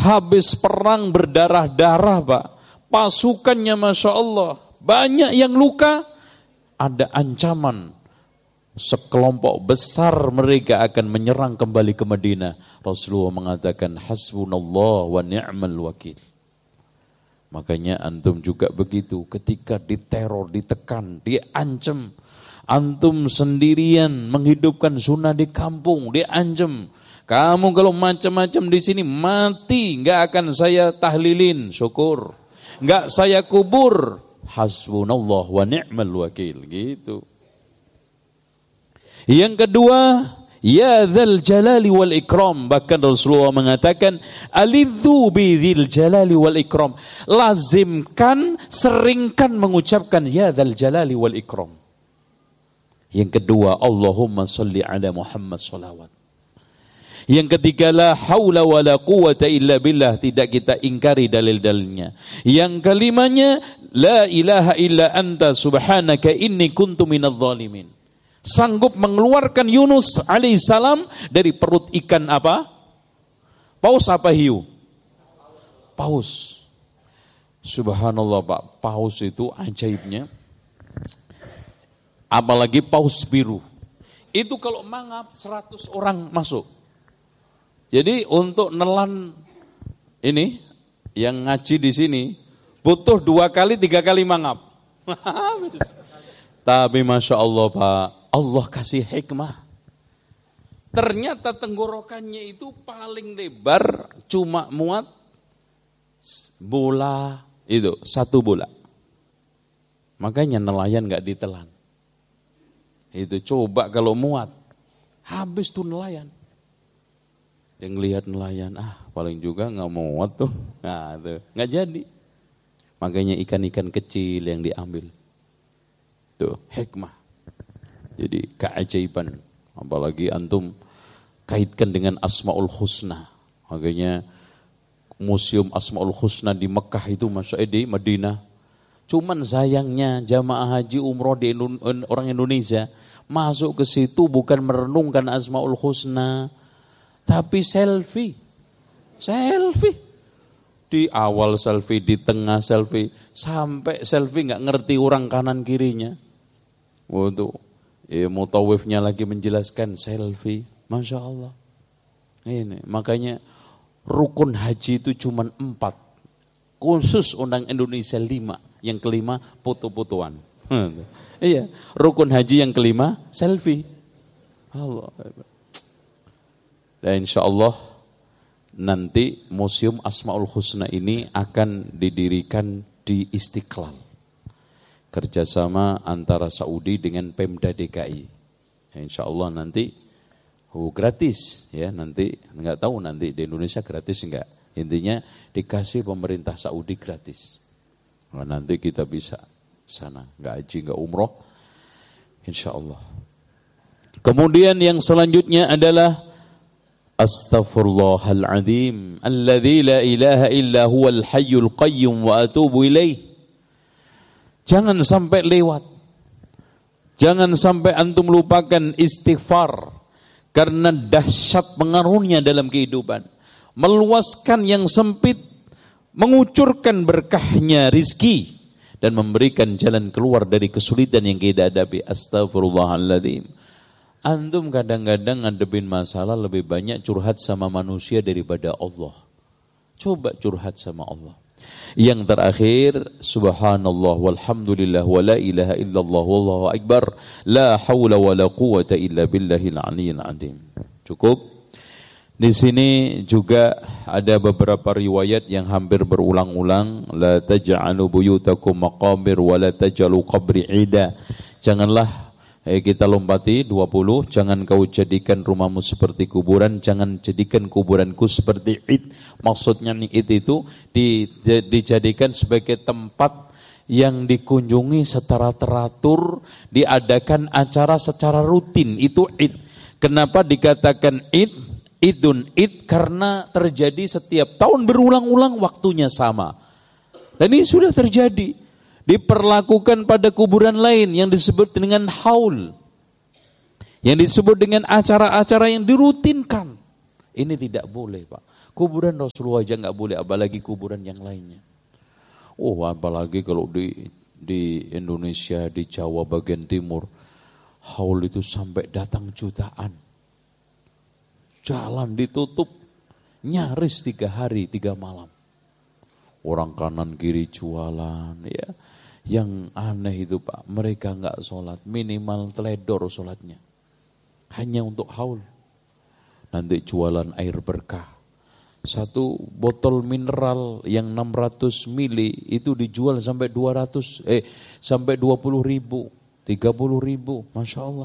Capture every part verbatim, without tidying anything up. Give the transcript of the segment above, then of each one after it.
Habis perang berdarah-darah Pak. Pasukannya Masya Allah. Banyak yang luka. Ada ancaman. Sekelompok besar mereka akan menyerang kembali ke Madinah. Rasulullah mengatakan hasbunallah wa ni'mal wakil. Makanya antum juga begitu, ketika diteror, ditekan, diancam, antum sendirian menghidupkan sunnah di kampung, diancam. Kamu kalau macam-macam di sini mati, enggak akan saya tahlilin, syukur. Enggak saya kubur. Hasbunallah wa ni'mal wakil, gitu. Yang kedua, ya dzal jalali wal ikram. Bahkan Rasulullah mengatakan alidzu bi dzil jalali wal ikram. Lazimkan, seringkan mengucapkan ya dzal jalali wal ikram. Yang kedua, Allahumma shalli ala Muhammad shalawat. Yang ketiga, la haula wa la quwata illa billah. Tidak kita ingkari dalil-dalilnya. Yang kelimanya, la ilaha illa anta subhanaka inni kuntu minadh dhalimin. Sanggup mengeluarkan Yunus alaihissalam dari perut ikan apa? Paus apa hiu? Paus. Subhanallah Pak, paus itu ajaibnya. Apalagi paus biru. Itu kalau mangap seratus orang masuk. Jadi untuk nelan ini yang ngaji di sini butuh dua kali tiga kali mangap. Tapi Masya Allah Pak, Allah kasih hikmah. Ternyata tenggorokannya itu paling lebar cuma muat bola itu, satu bola. Makanya nelayan gak ditelan. Itu coba kalau muat, habis tuh nelayan. Yang lihat nelayan, ah paling juga gak muat tuh. Nah tuh, gak jadi. Makanya ikan-ikan kecil yang diambil. Tuh, hikmah. Jadi keajaiban, apalagi antum kaitkan dengan Asmaul Husna. Makanya museum Asmaul Husna di Mekah itu, Masya Allah, di Madinah. Cuman sayangnya jamaah haji umroh di orang Indonesia masuk ke situ bukan merenungkan Asmaul Husna, tapi selfie. Selfie. Di awal selfie, di tengah selfie, sampai selfie nggak ngerti orang kanan kirinya. Waduh. Ya, mutawifnya lagi menjelaskan selfie, Masya Allah. Ini makanya rukun haji itu cuma empat, khusus undang Indonesia lima. Yang kelima foto-fotoan. Iya, rukun haji yang kelima selfie. Allah. Dan insya Allah nanti museum Asmaul Husna ini akan didirikan di Istiqlal. Kerjasama antara Saudi dengan Pemda D K I. Ya, insya Allah nanti oh, gratis ya, nanti nggak tahu nanti di Indonesia gratis enggak. Intinya dikasih pemerintah Saudi gratis. Nah, nanti kita bisa sana, nggak haji nggak umroh, insya Allah. Kemudian yang selanjutnya adalah Astaghfirullahaladzim alladzi la ilaha illa huwal hayyul qayyum wa atubu ilaih. Jangan sampai lewat. Jangan sampai antum lupakan istighfar. Karena dahsyat pengaruhnya dalam kehidupan. Meluaskan yang sempit. Mengucurkan berkahnya rizki. Dan memberikan jalan keluar dari kesulitan yang kita hadapi. Astaghfirullahaladzim. Antum kadang-kadang ngadepin masalah lebih banyak curhat sama manusia daripada Allah. Coba curhat sama Allah. Yang terakhir, subhanallah walhamdulillah wa la ilaha illallah wallahu akbar la haula wa la quwata illa billahil aliyyil azim. Cukup. Di sini juga ada beberapa riwayat yang hampir berulang-ulang, la taj'alu buyutakum maqabir wa la taj'alu qabri ida. Janganlah Eh, kita lompati dua puluh, jangan kau jadikan rumahmu seperti kuburan, jangan jadikan kuburanku seperti id. Maksudnya id itu di, dijadikan sebagai tempat yang dikunjungi secara teratur, diadakan acara secara rutin, itu id. Kenapa dikatakan id? Idun id karena terjadi setiap tahun berulang-ulang, waktunya sama. Dan ini sudah terjadi. Diperlakukan pada kuburan lain yang disebut dengan haul, yang disebut dengan acara-acara yang dirutinkan. Ini tidak boleh Pak. Kuburan Rasulullah aja nggak boleh, apalagi kuburan yang lainnya. Oh, apalagi kalau di di Indonesia, di Jawa bagian timur, haul itu sampai datang jutaan. Jalan ditutup, nyaris tiga hari, tiga malam. Orang kanan kiri jualan, ya. Yang aneh itu Pak, mereka nggak sholat, minimal teledor sholatnya. Hanya untuk haul. Nanti jualan air berkah. Satu botol mineral yang enam ratus mili itu dijual sampai dua ratus, eh sampai dua puluh ribu, tiga puluh ribu, Masya Allah.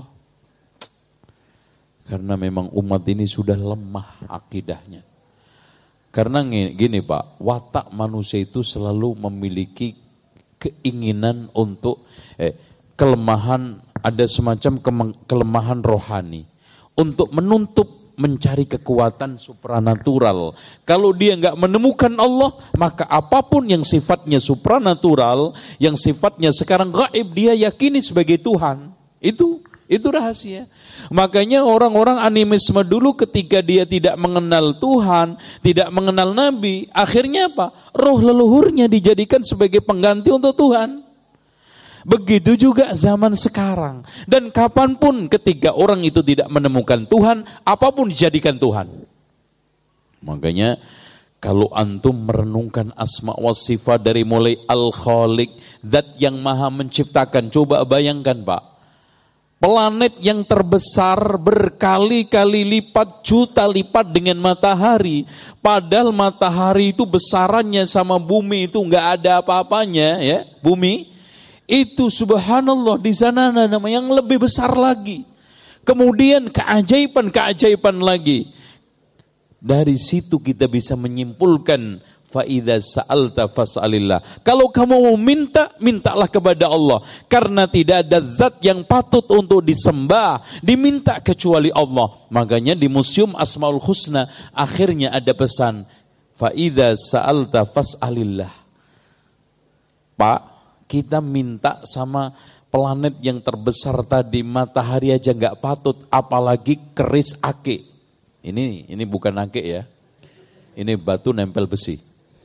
Karena memang umat ini sudah lemah akidahnya. Karena gini Pak, watak manusia itu selalu memiliki keinginan untuk eh, kelemahan, ada semacam kelemahan rohani untuk menuntut mencari kekuatan supranatural. Kalau dia nggak menemukan Allah, maka apapun yang sifatnya supranatural, yang sifatnya sekarang gaib, dia yakini sebagai Tuhan. Itu itu rahasia. Makanya orang-orang animisme dulu ketika dia tidak mengenal Tuhan, tidak mengenal Nabi, akhirnya apa? Roh leluhurnya dijadikan sebagai pengganti untuk Tuhan. Begitu juga zaman sekarang. Dan kapanpun ketika orang itu tidak menemukan Tuhan, apapun dijadikan Tuhan. Makanya kalau antum merenungkan asma wa sifat dari mulai Al-Khaliq, zat yang maha menciptakan. Coba bayangkan Pak, planet yang terbesar berkali-kali lipat, juta lipat dengan matahari. Padahal matahari itu besarannya sama bumi itu enggak ada apa-apanya ya, bumi. Itu subhanallah di sana ada nama yang lebih besar lagi. Kemudian keajaiban-keajaiban lagi. Dari situ kita bisa menyimpulkan fa idza sa'alta fas'alillah. Kalau kamu mau minta, mintalah kepada Allah. Karena tidak ada zat yang patut untuk disembah, diminta kecuali Allah. Makanya di Museum Asmaul Husna akhirnya ada pesan fa idza sa'alta fas'alillah. Pak, kita minta sama planet yang terbesar tadi, matahari aja nggak patut, apalagi keris ake. Ini ini bukan ake ya, ini batu nempel besi.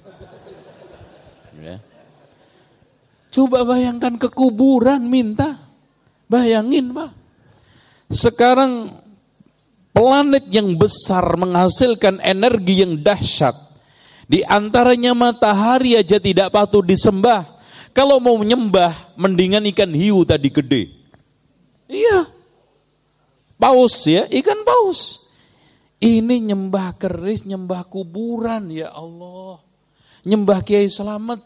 Ya. Coba bayangkan ke kuburan minta, bayangin Pak. Sekarang planet yang besar menghasilkan energi yang dahsyat, di antaranya matahari aja tidak patut disembah. Kalau mau menyembah, mendingan ikan hiu tadi gede. Iya. Paus ya, ikan paus. Ini nyembah keris, nyembah kuburan, ya Allah. Nyembah Kiai Selamat.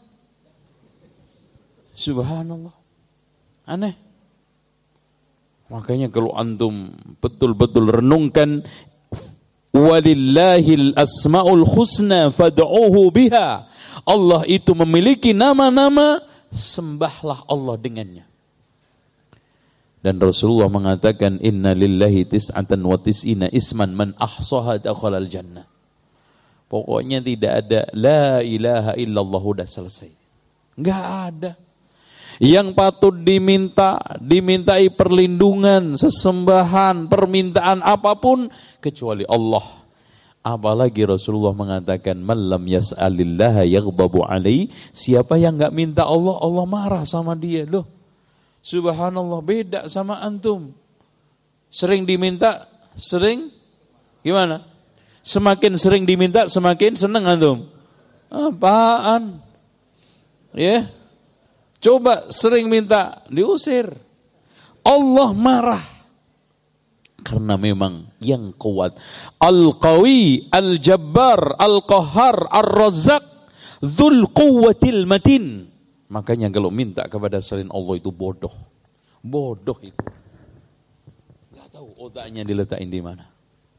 Subhanallah. Aneh. Makanya kalau antum betul-betul renungkan, walillahil asmaul husna fad'uhu biha. Allah itu memiliki nama-nama, sembahlah Allah dengannya. Dan Rasulullah mengatakan inna lillahi tis'atan wa tis'ina isman man ahsaha dakhalal jannah. Pokoknya tidak ada la ilaha illallah, udah selesai. Enggak ada yang patut diminta, dimintai perlindungan, sesembahan, permintaan apapun kecuali Allah. Apalagi Rasulullah mengatakan man lam yas'alillaha yaghdabu alaihi, siapa yang enggak minta Allah, Allah marah sama dia. Loh, subhanallah, beda sama antum. Sering diminta, sering gimana? Semakin sering diminta, semakin senang antum. Apaan? Ya. Coba sering minta, diusir. Allah marah. Karena memang yang kuat. Al-Qawi, Al-Jabbar, Al-Qahhar, Ar-Razzaq, Dzul Quwwatil Matin. Makanya kalau minta kepada selain Allah itu bodoh. Bodoh itu. Gak tahu otaknya diletakin di mana.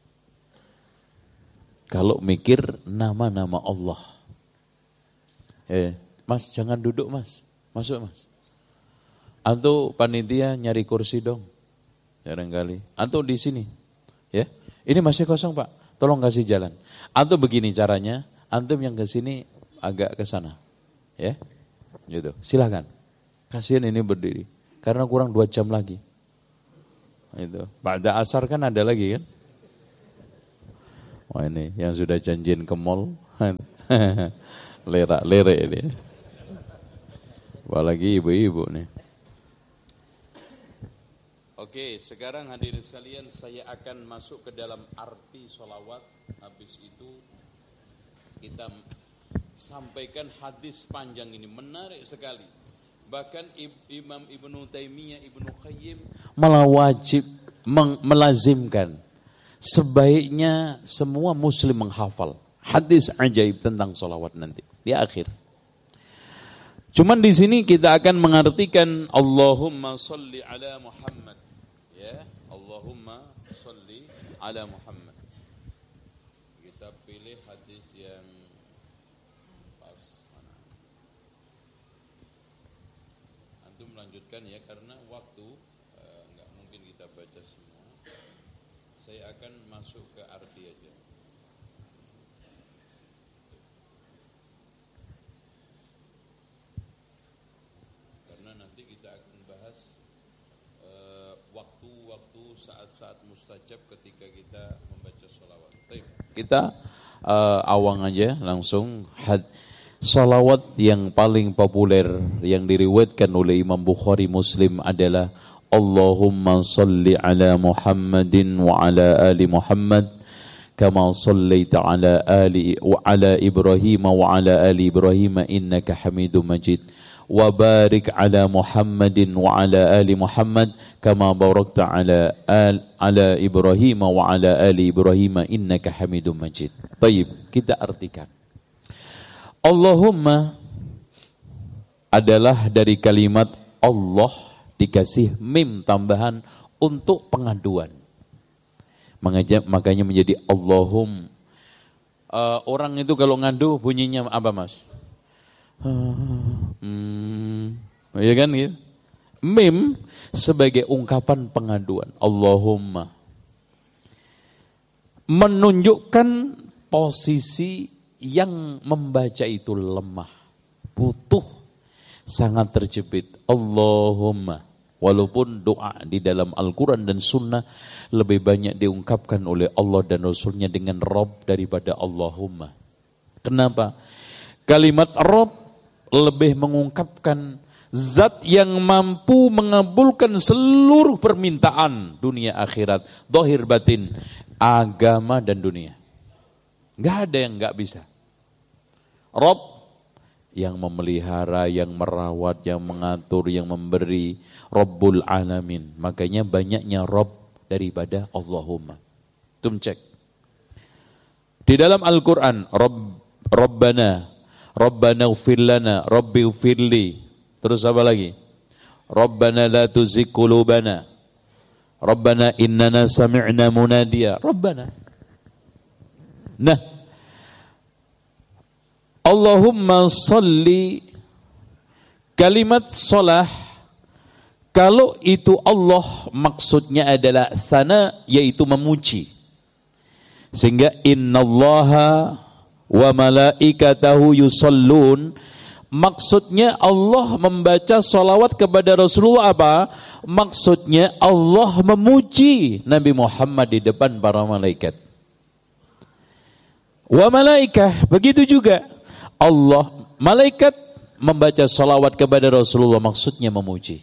Kalau mikir nama-nama Allah. Eh, Mas jangan duduk Mas. Masuk Mas. Antum panitia nyari kursi dong. Barangkali. Antum di sini. Ya. Ini masih kosong Pak. Tolong kasih jalan. Antum begini caranya. Antum yang ke sini agak ke sana. Ya. Gitu. Silakan. Kasihan ini berdiri. Karena kurang dua jam lagi. Itu. Pada asar kan ada lagi kan. Wah ini yang sudah janjian ke mall, lerak-lerek ini. Apalagi ibu-ibu nih. Oke, sekarang hadirin sekalian saya akan masuk ke dalam arti sholawat. Habis itu kita sampaikan hadis panjang ini, menarik sekali. Bahkan Imam Ibnu Taimiyah, Ibnu Qayyim malah wajib melazimkan sebaiknya semua muslim menghafal hadis ajaib tentang sholawat nanti di akhir. Cuman di sini kita akan mengartikan Allahumma sholli ala Muhammad, ya, Allahumma sholli ala Muhammad. Kita pilih hadis yang pas mana. Antum melanjutkan ya, karena waktu eh, enggak mungkin kita baca semua. Saya akan masuk ke arti aja. Karena nanti kita akan bahas uh, waktu-waktu saat-saat mustajab ketika kita membaca sholawat. Baik. Kita uh, awang aja langsung. Had, sholawat yang paling populer yang diriwayatkan oleh Imam Bukhari Muslim adalah Allahumma salli ala Muhammadin wa ala ali Muhammad kama sallaita ala ali wa ala Ibrahim wa ala ali Ibrahim innaka Hamidum Majid wa barik ala Muhammadin wa ala ali Muhammad kama barakta ala al ala Ibrahim wa ala ali Ibrahim innaka Hamidum Majid. Baik, kita artikan. Allahumma adalah dari kalimat Allah dikasih mim tambahan untuk pengaduan. Makanya, makanya menjadi Allahum. Uh, orang itu kalau ngadu bunyinya apa mas? Hmm, ya kan gitu. Mim sebagai ungkapan pengaduan. Allahumma. Menunjukkan posisi yang membaca itu lemah, butuh, sangat terjepit. Allahumma. Walaupun doa di dalam Al-Quran dan Sunnah lebih banyak diungkapkan oleh Allah dan Rasulnya dengan Rabb daripada Allahumma. Kenapa? Kalimat Rabb lebih mengungkapkan zat yang mampu mengabulkan seluruh permintaan dunia akhirat, zahir batin, agama dan dunia. Gak ada yang gak bisa. Rabb yang memelihara, yang merawat, yang mengatur, yang memberi, Rabbul Alamin. Makanya banyaknya Rabb daripada Allahumma. Tum cek. Di dalam Al-Quran, Rabb, Rabbana, Rabbana ufir lana, Rabbi ufirli. Terus apa lagi? Rabbana la tuzigh qulubana. Rabbana innana sami'na munadiya. Rabbana. Nah, Allahumma salli, kalimat salah, kalau itu Allah maksudnya adalah sana, yaitu memuji. Sehingga innallaha wa malaikatahu yusallun, maksudnya Allah membaca salawat kepada Rasulullah apa? Maksudnya Allah memuji Nabi Muhammad di depan para malaikat. Wa malaikah, begitu juga. Allah, malaikat membaca salawat kepada Rasulullah, maksudnya memuji.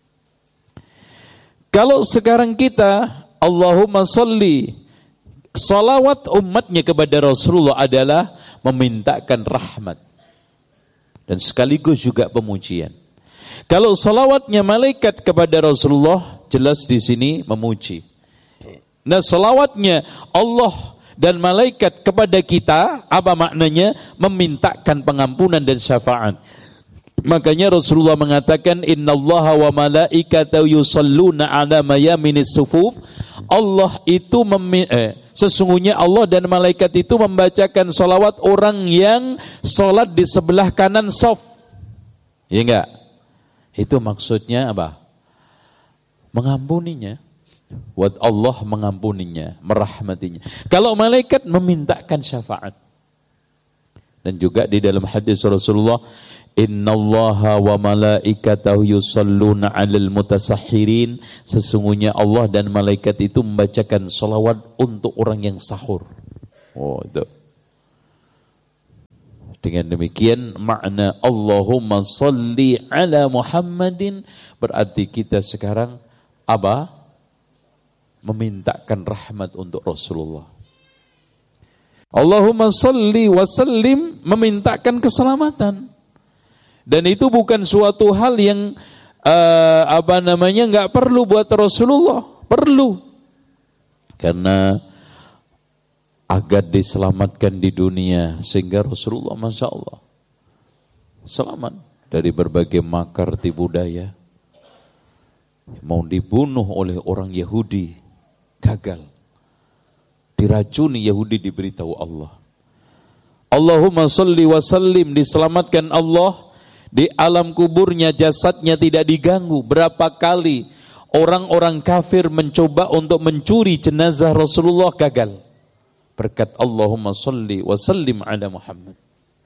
Kalau sekarang kita Allahumma salli, salawat umatnya kepada Rasulullah adalah memintakan rahmat dan sekaligus juga pemujian. Kalau salawatnya malaikat kepada Rasulullah, jelas di sini memuji. Nah, salawatnya Allah dan malaikat kepada kita, apa maknanya? Memintakan pengampunan dan syafaat. Makanya Rasulullah mengatakan innallaha wa malaikatahu yusalluna ala mayaminis sufuf. Allah itu memi- eh, sesungguhnya Allah dan malaikat itu membacakan salawat orang yang salat di sebelah kanan saf. Ya enggak? Itu maksudnya apa? Mengampuninya. Wa Allah mengampuninya, merahmatinya. Kalau malaikat memintakan syafaat. Dan juga di dalam hadis Rasulullah, innallaha wa malaikatahu yusalluna 'alal mutasahhirin, sesungguhnya Allah dan malaikat itu membacakan salawat untuk orang yang sahur. Oh, itu. Dengan demikian makna Allahumma salli ala Muhammadin berarti kita sekarang apa? Memintakan rahmat untuk Rasulullah. Allahumma salli wa sallim memintakan keselamatan. Dan itu bukan suatu hal yang uh, apa namanya enggak perlu buat Rasulullah, perlu. Karena agar diselamatkan di dunia sehingga Rasulullah Masya Allah selamat dari berbagai makar tipu daya, mau dibunuh oleh orang Yahudi gagal, diracuni Yahudi diberitahu Allah. Allahumma salli wa sallim diselamatkan Allah di alam kuburnya, jasadnya tidak diganggu. Berapa kali orang-orang kafir mencoba untuk mencuri jenazah Rasulullah gagal. Berkat Allahumma salli wa sallim ala Muhammad.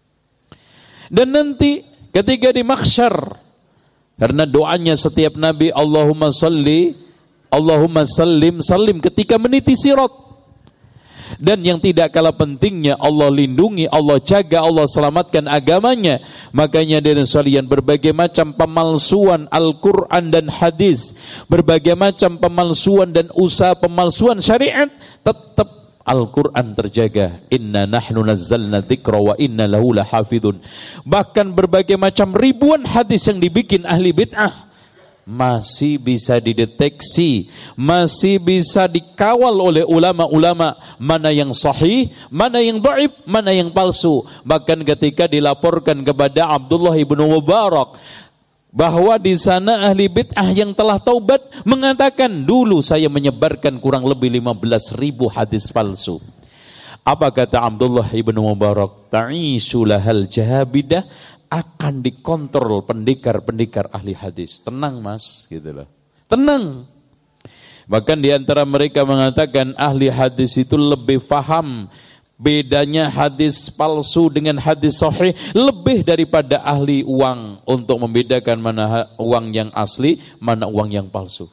Dan nanti ketika di mahsyar, karena doanya setiap Nabi Allahumma salli, Allahumma sallim, sallim ketika meniti sirat. Dan yang tidak kalah pentingnya Allah lindungi, Allah jaga, Allah selamatkan agamanya. Makanya dari sekalian berbagai macam pemalsuan Al-Quran dan hadis, berbagai macam pemalsuan dan usaha pemalsuan syariat, tetap Al-Quran terjaga. Inna nahnu nazzalna dzikra wa inna lahu lahafidun. Bahkan berbagai macam ribuan hadis yang dibikin ahli bid'ah masih bisa dideteksi, masih bisa dikawal oleh ulama-ulama mana yang sahih, mana yang dhaif, mana yang palsu. Bahkan ketika dilaporkan kepada Abdullah ibnu Mubarak bahwa di sana ahli bid'ah yang telah taubat mengatakan dulu saya menyebarkan kurang lebih lima belas ribu hadis palsu. Apa kata Abdullah ibnu Mubarak? Ta'ishu lahal jahabidah, akan dikontrol pendekar-pendekar ahli hadis. Tenang mas, gitu loh. Tenang. Bahkan di antara mereka mengatakan ahli hadis itu lebih faham bedanya hadis palsu dengan hadis sahih lebih daripada ahli uang untuk membedakan mana uang yang asli, mana uang yang palsu.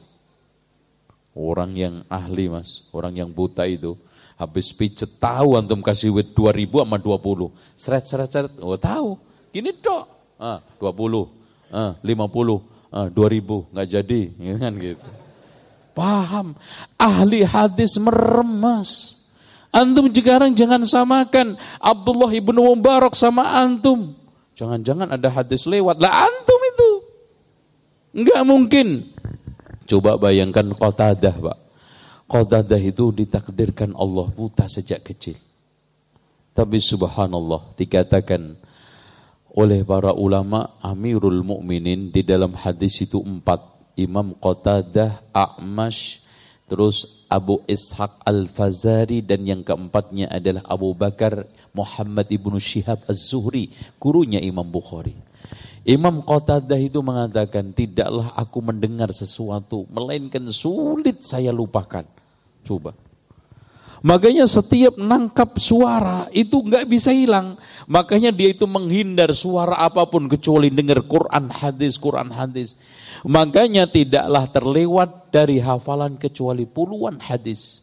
Orang yang ahli mas, orang yang buta itu habis pijet tahu antum kasih duit dua ribu sama dua puluh. Seret seret seret, oh tahu. Gini dok, ah, dua puluh, ah, lima puluh, ah, dua ribu, nggak jadi, kan gitu. Paham? Ahli hadis merem mas. Antum sekarang jangan samakan Abdullah ibnu Mubarak sama antum. Jangan-jangan ada hadis lewat. Lah antum itu. Enggak mungkin. Coba bayangkan Qatadah, Pak. Qatadah itu ditakdirkan Allah buta sejak kecil. Tapi subhanallah dikatakan oleh para ulama Amirul Mukminin di dalam hadis itu empat. Imam Qatadah, A'mash, terus Abu Ishaq Al-Fazari, dan yang keempatnya adalah Abu Bakar Muhammad ibnu Syihab Az-Zuhri, gurunya Imam Bukhari. Imam Qatadah itu mengatakan, tidaklah aku mendengar sesuatu melainkan sulit saya lupakan. Coba. Makanya setiap nangkap suara itu enggak bisa hilang. Makanya dia itu menghindar suara apapun kecuali dengar Quran hadis, Quran hadis. Makanya tidaklah terlewat dari hafalan kecuali puluhan hadis.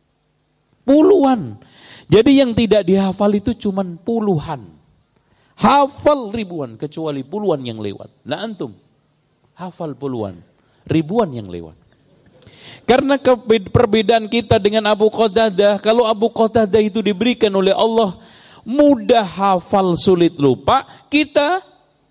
Puluhan. Jadi yang tidak dihafal itu cuma puluhan. Hafal ribuan kecuali puluhan yang lewat. Nah antum hafal puluhan, ribuan yang lewat. Karena perbedaan kita dengan Abu Qatadah, kalau Abu Qatadah itu diberikan oleh Allah mudah hafal sulit lupa, kita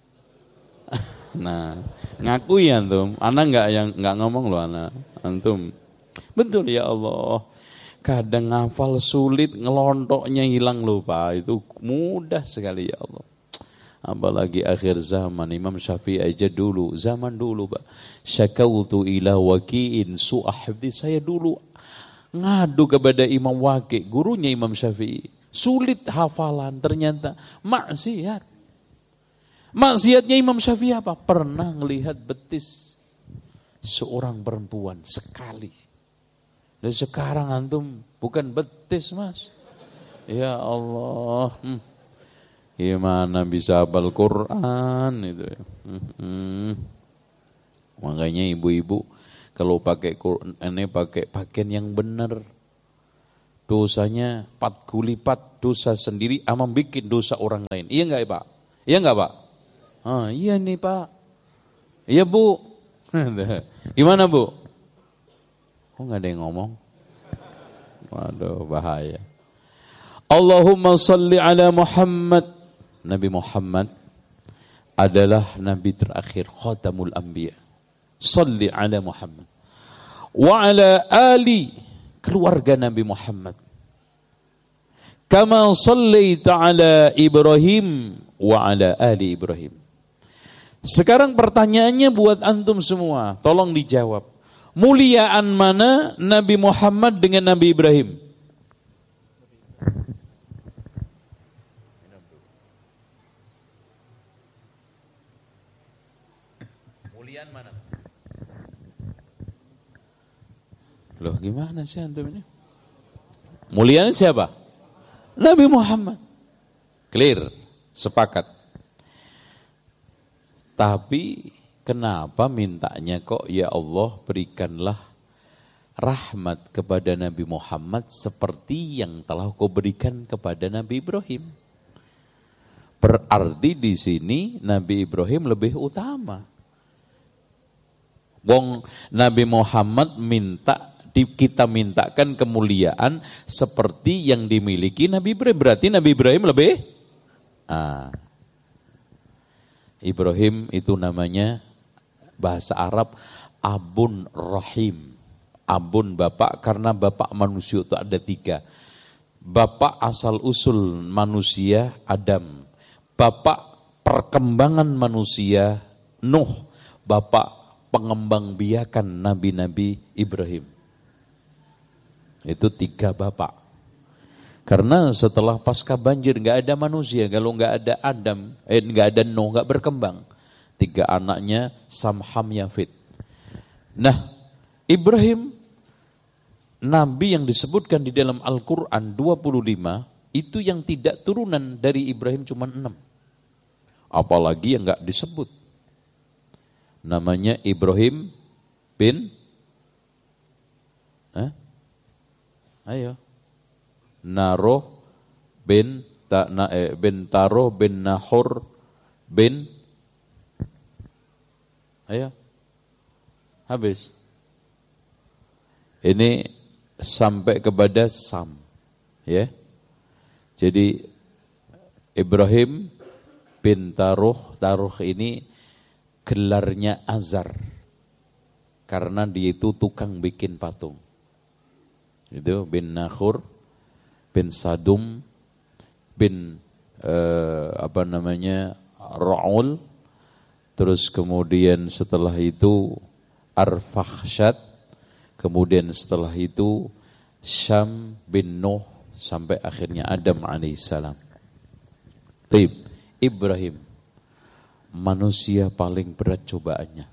nah ngaku ya antum, anak enggak yang enggak ngomong loh anak antum. Betul ya Allah. Kadang hafal sulit, ngelontoknya hilang lupa, itu mudah sekali ya Allah. Apalagi akhir zaman. Imam Syafi'i aja dulu, zaman dulu Pak, syakautu ila waki'in su'ahdi, saya dulu ngadu kepada Imam Waki', gurunya Imam Syafi'i, sulit hafalan, ternyata maksiat. Maksiatnya Imam Syafi'i apa? Pernah melihat betis seorang perempuan sekali. Dan sekarang antum bukan betis mas. Ya Allah. Hmm. Gimana bisa hafal Quran itu ya. Hmm. Makanya ibu-ibu kalau pakai Quran ini pakai pakaian yang benar. dosanya empat kali lipat dosa sendiri ama bikin dosa orang lain. Iya enggak Pak? Iya enggak Pak? Ah, iya nih Pak. Iya Bu. Gimana Bu? Kok enggak ada yang ngomong? Waduh, bahaya. Allahumma salli ala Muhammad. Nabi Muhammad adalah nabi terakhir, khatamul anbiya. Salli ala Muhammad. Wa ala ali, keluarga Nabi Muhammad. Kama sallaita ala Ibrahim wa ala ali Ibrahim. Sekarang pertanyaannya buat antum semua, tolong dijawab. Muliaan mana Nabi Muhammad dengan Nabi Ibrahim? Muliaan mana? Loh gimana sih antum ini? Muliaan siapa? Nabi Muhammad. Clear, sepakat. Tapi kenapa mintanya kok ya Allah berikanlah rahmat kepada Nabi Muhammad seperti yang telah kau berikan kepada Nabi Ibrahim? Berarti di sini Nabi Ibrahim lebih utama. Wong Nabi Muhammad minta kita mintakan kemuliaan seperti yang dimiliki Nabi Ibrahim. Berarti Nabi Ibrahim lebih ah. Ibrahim itu namanya bahasa Arab Abun Rahim. Abun bapak, karena bapak manusia itu ada tiga. Bapak asal usul manusia Adam. Bapak perkembangan manusia Nuh. Bapak pengembang biakan nabi-nabi Ibrahim. Itu tiga bapak. Karena setelah pasca banjir nggak ada manusia, kalau nggak ada Adam, eh nggak ada Nuh, nggak berkembang. Tiga anaknya Sam, Ham, Yafid. Nah, Ibrahim, nabi yang disebutkan di dalam Al-Quran dua puluh lima, itu yang tidak turunan dari Ibrahim cuma enam. Apalagi yang nggak disebut. Namanya Ibrahim bin, eh? Ayo, Naroh bin ta, na, eh, bin Taroh bin Nahor bin, ayo, habis. Ini sampai kepada Sam, ya. Jadi Ibrahim bin Taroh, Taroh ini gelarnya Azar, karena dia itu tukang bikin patung. Itu bin Nahor, bin Sadum, bin eh, apa namanya Ra'ul, terus kemudian setelah itu Arfakhshad, kemudian setelah itu Syam bin Nuh, sampai akhirnya Adam alaihissalam. Taib, Ibrahim, manusia paling berat cobaannya.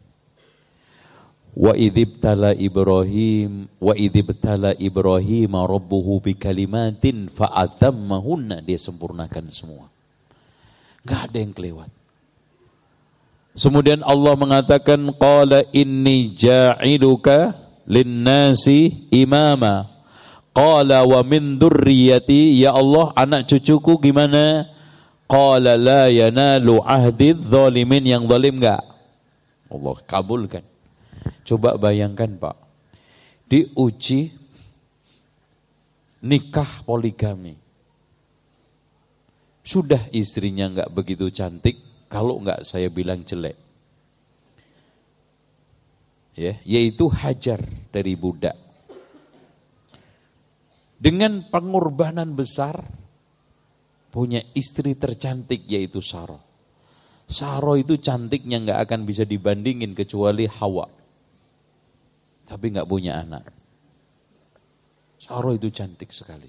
Wa idzibtala Ibrahim wa idzibtala Ibrahim rabbuhu bikalimatin fa'atammahunna, dia sempurnakan semua. Enggak ada yang kelewat. Kemudian Allah mengatakan qala inni ja'iluka linnasi imama. Qala wa min dzurriyyati, ya Allah anak cucuku gimana? Qala la yanalu ahdidz zalimin, yang zalim enggak? Allah kabulkan. Coba bayangkan Pak, diuji nikah poligami. Sudah istrinya enggak begitu cantik, kalau enggak saya bilang jelek. Ya, yaitu Hajar dari budak. Dengan pengorbanan besar, punya istri tercantik yaitu Sarah. Sarah itu cantiknya enggak akan bisa dibandingin kecuali Hawa. Tapi enggak punya anak. Sarah itu cantik sekali.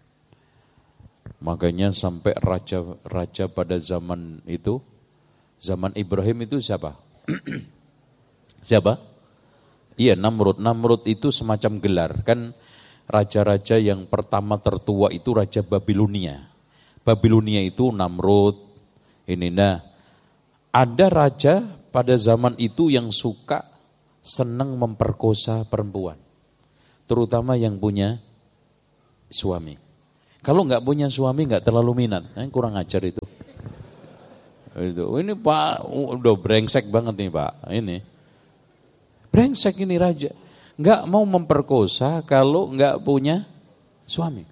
Makanya sampai raja-raja pada zaman itu, zaman Ibrahim itu siapa? Siapa? Iya, Namrud. Namrud itu semacam gelar. Kan raja-raja yang pertama tertua itu Raja Babilonia. Babilonia itu Namrud. Ini nah, ada raja pada zaman itu yang suka senang memperkosa perempuan. Terutama yang punya suami. Kalau nggak punya suami nggak terlalu minat, eh, kurang ajar itu. Itu, ini Pak, udah brengsek banget nih Pak, ini. Brengsek ini raja, nggak mau memperkosa kalau nggak punya suami.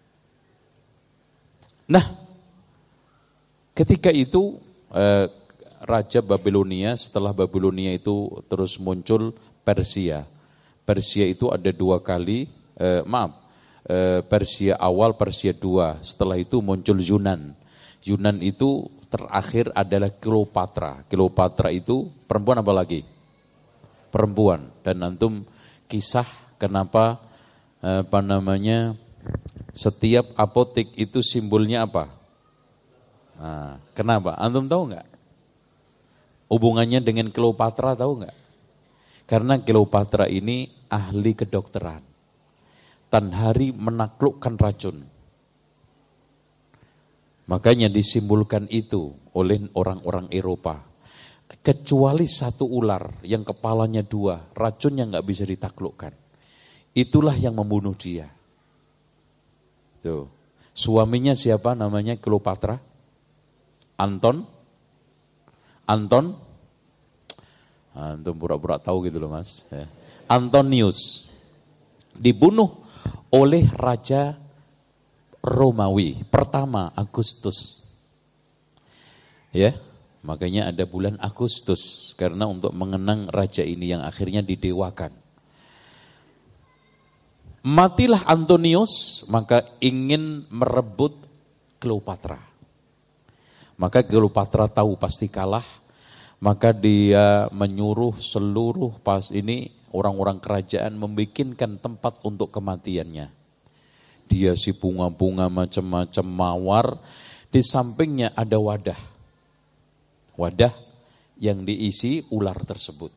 Nah, ketika itu eh, Raja Babilonia, setelah Babilonia itu terus muncul Persia. Persia itu ada dua kali, eh, maaf, eh, Persia awal, Persia dua. Setelah itu muncul Yunan. Yunan itu terakhir adalah Kleopatra. Kleopatra itu perempuan apa lagi? Perempuan. Dan antum kisah kenapa eh, apa namanya setiap apotek itu simbolnya apa? Nah, kenapa? Antum tahu nggak? Hubungannya dengan Kleopatra tahu nggak? Karena Kleopatra ini ahli kedokteran. Tan hari menaklukkan racun. Makanya disimbolkan itu oleh orang-orang Eropa. Kecuali satu ular yang kepalanya dua, racunnya nggak bisa ditaklukkan. Itulah yang membunuh dia. Tuh. Suaminya siapa namanya Kleopatra? Anton? Anton? Antum pura-pura tahu gitu loh mas. Antonius. Dibunuh oleh Raja Romawi. Pertama Agustus. Ya, makanya ada bulan Agustus. Karena untuk mengenang raja ini yang akhirnya didewakan. Matilah Antonius, maka ingin merebut Kleopatra. Maka Kleopatra tahu pasti kalah, maka dia menyuruh seluruh pas ini orang-orang kerajaan membikinkan tempat untuk kematiannya. Dia si bunga-bunga macam-macam mawar, di sampingnya ada wadah. Wadah yang diisi ular tersebut.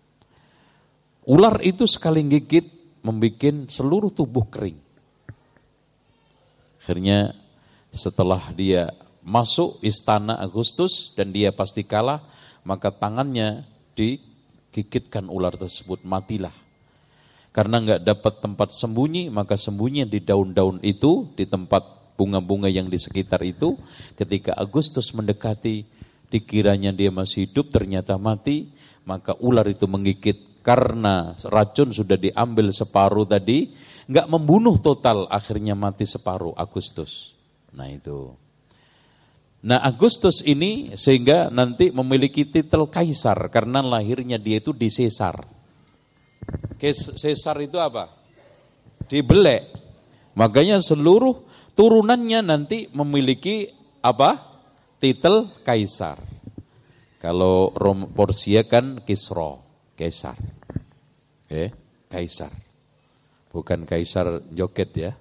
Ular itu sekali gigit membikin seluruh tubuh kering. Akhirnya setelah dia masuk istana Agustus dan dia pasti kalah, maka tangannya digigitkan ular tersebut, matilah. Karena nggak dapat tempat sembunyi, maka sembunyi di daun-daun itu, di tempat bunga-bunga yang di sekitar itu. Ketika Agustus mendekati, dikiranya dia masih hidup, ternyata mati, maka ular itu menggigit. Karena racun sudah diambil separuh tadi, nggak membunuh total, akhirnya mati separuh Agustus. Nah itu. Nah Agustus ini sehingga nanti memiliki titel kaisar karena lahirnya dia itu di Caesar. Caesar itu apa? Dibelek. Makanya seluruh turunannya nanti memiliki apa? Titel kaisar. Kalau Rom Persia kan Kisra, kaisar. Oke, kaisar. Bukan kaisar joget ya.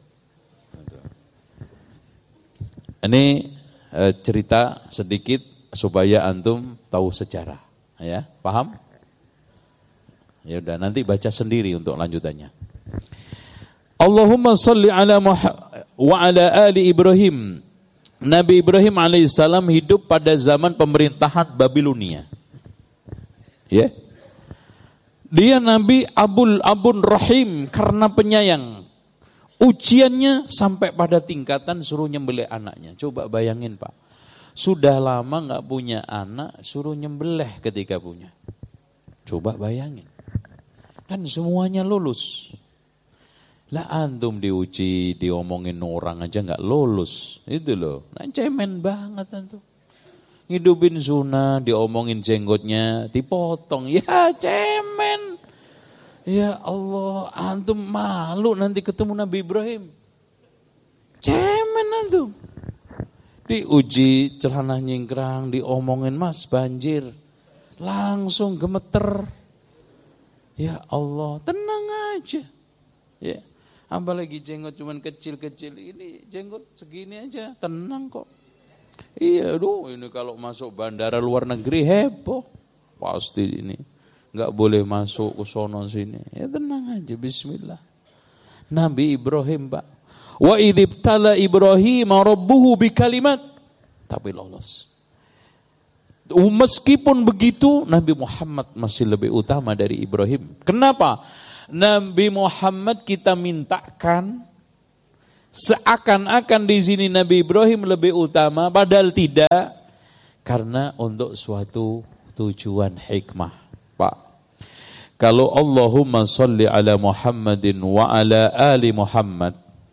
Ini eh, cerita sedikit supaya antum tahu sejarah, ya, paham? Ya udah, nanti baca sendiri untuk lanjutannya. Allahumma sholli ala Muhammad wa ala ali Ibrahim. Nabi Ibrahim alaihissalam hidup pada zaman pemerintahan Babilonia. Ya. Dia Nabi Abul Abun Rahim karena penyayang. Ujiannya sampai pada tingkatan suruh nyembelih anaknya. Coba bayangin Pak. Sudah lama gak punya anak, suruh nyembelih ketika punya. Coba bayangin. Dan semuanya lulus. Lah antum diuji, diomongin orang aja gak lulus. Itu loh. Nah cemen banget antum. Hidupin sunnah, diomongin jenggotnya, dipotong. Ya cemen. Ya Allah, antum malu nanti ketemu Nabi Ibrahim. Cemen antum. Diuji celana nyingkrang, diomongin mas banjir. Langsung gemeter. Ya Allah, tenang aja. Ya, apalagi jenggot cuman kecil-kecil. Ini jenggot segini aja, tenang kok. Iya, aduh ini kalau masuk bandara luar negeri heboh. Pasti ini enggak boleh masuk ke sono sini. Ya tenang aja, bismillah. Nabi Ibrahim, Pak. Wa idzibtala Ibrahim rabbuhu bikalimat. Tapi lolos. Meskipun begitu, Nabi Muhammad masih lebih utama dari Ibrahim. Kenapa? Nabi Muhammad kita mintakan Seakan-akan di sini Nabi Ibrahim lebih utama, padahal tidak, karena untuk suatu tujuan hikmah. Pak, kalau Allahumma salli ala Muhammadin wa ala ali Muhammad,